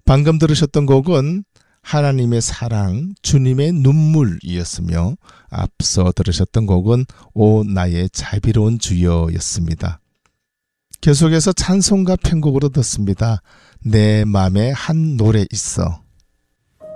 방금 들으셨던 곡은 하나님의 사랑, 주님의 눈물이었으며 앞서 들으셨던 곡은 오 나의 자비로운 주여였습니다. 계속해서 찬송가 편곡으로 듣습니다. 내 맘에 한 노래 있어.